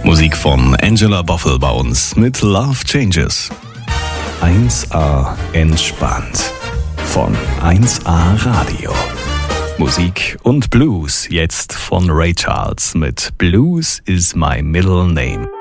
Musik von Angela Boffel bei uns mit Love Changes. 1A entspannt von 1A Radio. Musik und Blues jetzt von Ray Charles mit Blues is my middle name.